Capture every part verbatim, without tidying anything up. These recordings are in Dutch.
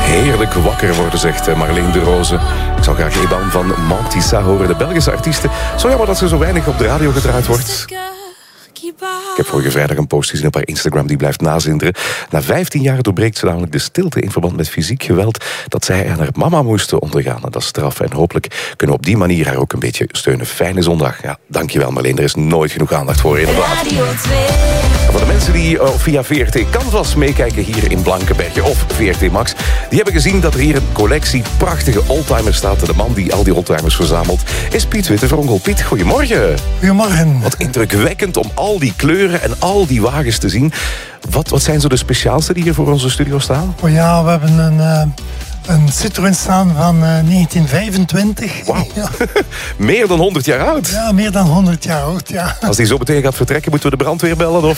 Heerlijk wakker worden, zegt Marleen de Roze. Ik zou graag Eban van Mantissa horen, de Belgische artiesten. Zo jammer dat ze zo weinig op de radio gedraaid wordt. Ik heb vorige vrijdag een post gezien op haar Instagram die blijft nazinderen. Na vijftien jaar doorbreekt ze namelijk de stilte in verband met fysiek geweld dat zij en haar mama moesten ondergaan. Dat is straf en hopelijk kunnen we op die manier haar ook een beetje steunen. Fijne zondag. Ja, dankjewel Marleen, er is nooit genoeg aandacht voor inderdaad. Voor de mensen die uh, via V R T Canvas meekijken hier in Blankenberge of V R T Max, die hebben gezien dat er hier een collectie prachtige oldtimers staat. De man die al die oldtimers verzamelt is Piet Wittevronkel. Piet, goedemorgen. Goedemorgen. Wat indrukwekkend om al die kleuren en al die wagens te zien. Wat, wat zijn zo de speciaalste die hier voor onze studio staan? Oh ja, we hebben een, uh, een Citroën staan van uh, negentien vijfentwintig. Wauw. Ja. Meer dan honderd jaar oud. Ja, meer dan honderd jaar oud, ja. Als die zo meteen gaat vertrekken, moeten we de brandweer bellen? Of?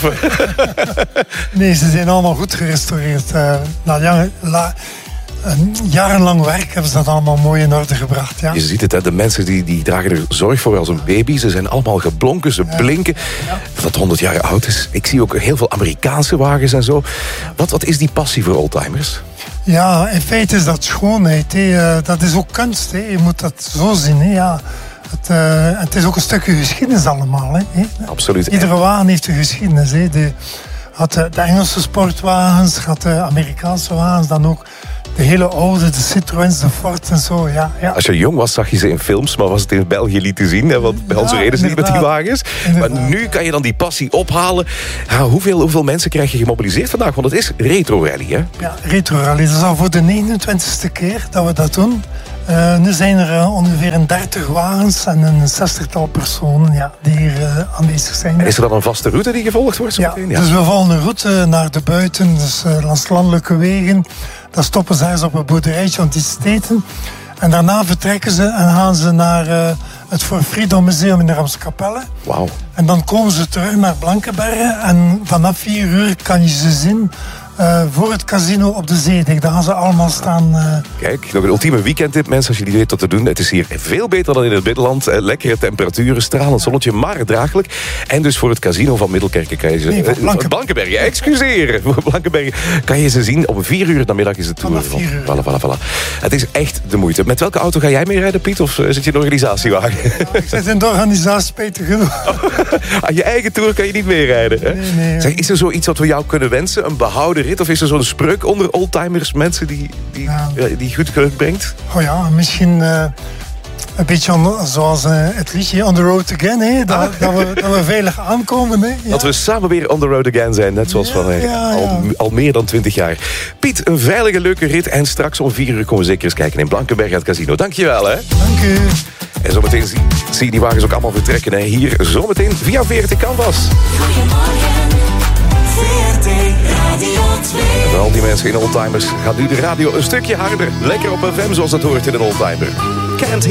Nee, ze zijn allemaal goed gerestaureerd. Uh, na jaren, la, een jarenlang werk hebben ze dat allemaal mooi in orde gebracht. Ja. Je ziet het, hè, de mensen die, die dragen er zorg voor als een baby. Ze zijn allemaal geblonken, ze ja. blinken. Ja. Dat honderd jaar oud is. Ik zie ook heel veel Amerikaanse wagens en zo. Wat, wat is die passie voor oldtimers? Ja, in feite is dat schoonheid. Hè. Dat is ook kunst. Hè. Je moet dat zo zien. Hè. Ja. Het, uh, het is ook een stukje geschiedenis allemaal. Hè. Absoluut. Iedere wagen heeft een geschiedenis. Hè. De, had de, de Engelse sportwagens, had de Amerikaanse wagens, dan ook de hele oude, de Citroëns, de Ford en zo. Ja, ja. Als je jong was, zag je ze in films, maar was het in België niet te zien. Hè? Want bij ons Ja, reden ze niet met die inderdaad. wagens. Inderdaad. Maar nu kan je dan die passie ophalen. Ja, hoeveel, hoeveel mensen krijg je gemobiliseerd vandaag? Want het is retro rally, hè? Ja, retro rally. Dat is al voor de negenentwintigste keer dat we dat doen. Uh, nu zijn er uh, ongeveer een dertig wagens en een zestigtal personen ja, die hier uh, aanwezig zijn. En is er dan een vaste route die gevolgd wordt? Zo Ja, meteen? Ja, dus we volgen een route naar de buiten, dus uh, langs landelijke wegen. Dan stoppen ze ergens op een boerderijtje om iets te eten. En daarna vertrekken ze en gaan ze naar uh, het For Freedom Museum in de Ramskapelle. Wauw. En dan komen ze terug naar Blankenberge en vanaf vier uur kan je ze zien uh, voor het casino op de Zeedijk. Daar gaan ze allemaal staan. Uh, Kijk, nog een ultieme weekendtip, mensen, als je niet weet wat te doen. Het is hier veel beter dan in het binnenland. Eh, lekkere temperaturen, stralend zonnetje, maar draaglijk. En dus voor het casino van Middelkerken kan je ze... Nee, van eh, Blankenberge. Blankenberge, excuseer. Voor Blankenberge kan je ze zien. Om vier uur namiddag is de tour. Vanaf vier uur. Voilà, voilà, voilà. Het is echt de moeite. Met welke auto ga jij mee rijden, Piet? Of uh, zit je in de organisatiewagen? ik zit in de organisatie, Peter genoeg. Aan je eigen tour kan je niet meerijden. Hè? Nee, nee, zeg, is er zoiets wat we jou kunnen wensen? Een behouden rit? Of is er zo'n spreuk onder oldtimers? Mensen die, die, Ja. uh, die goed geluk brengt? Oh ja, misschien uh, een beetje on, zoals uh, het liedje On the Road Again. Hè? Dat, Ah. dat, we, dat we veilig aankomen. Hè? Ja. Dat we samen weer on the road again zijn. Net zoals Ja, van uh, ja, ja. Al, al meer dan twintig jaar. Piet, een veilige, leuke rit. En straks om vier uur komen we zeker eens kijken in Blankenberge het casino. Dankjewel, hè. Dank u. En zometeen zie, zie je die wagens ook allemaal vertrekken. Hè. Hier zometeen via V R T Canvas. Goedemorgen, V R T Radio twee. En voor al die mensen in oldtimers gaat nu de radio een stukje harder. Lekker op F M zoals het hoort in een oldtimer. Can't